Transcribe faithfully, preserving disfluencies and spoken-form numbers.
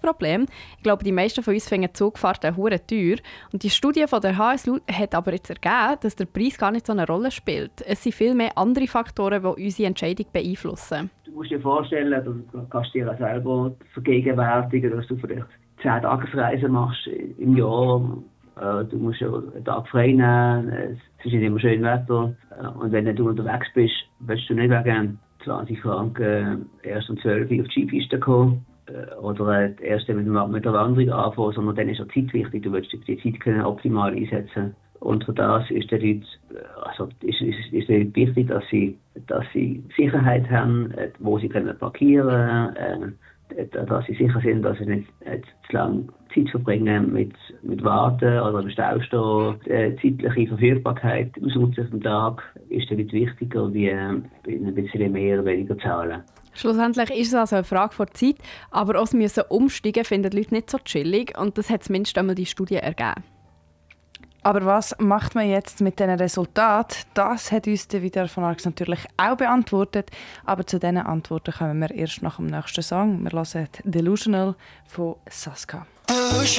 Problem. Ich glaube, die meisten von uns finden Zugfahrten hure teuer. Und die Studie von der H S L U hat aber jetzt ergeben, dass der Preis gar nicht so eine Rolle spielt. Es sind viel mehr andere Faktoren, die unsere Entscheidung beeinflussen. Du musst dir vorstellen, du kannst dir auch selber vergegenwärtigen, dass du vielleicht zehn Tagesreisen machst im Jahr. Du musst ja einen Tag frei nehmen, es ist nicht immer schön Wetter. Und wenn du unterwegs bist, willst du nicht wegen zwanzig Franken erst um zwölf Uhr auf die Skipiste kommen oder erst mit der Wanderung anfangen, sondern dann ist ja Zeit wichtig. Du willst die Zeit können optimal einsetzen. Und für das ist den Leuten, also ist, ist, ist den wichtig, dass sie, dass sie Sicherheit haben, wo sie können parkieren können, dass sie sicher sind, dass sie nicht zu lange Zeit verbringen mit, mit Warten oder im Stau stehen. Die zeitliche Verfügbarkeit ausnutzen vom Tag ist dann nicht wichtiger, wie ein bisschen mehr oder weniger zahlen. Schlussendlich ist es also eine Frage der Zeit, aber auch müssen umsteigen finden die Leute nicht so chillig und das hat zumindest einmal die Studie ergeben. Aber was macht man jetzt mit diesen Resultaten? Das hat uns der Vidar von Arx natürlich auch beantwortet. Aber zu diesen Antworten kommen wir erst nach dem nächsten Song. Wir hören «Delusional» von Saska.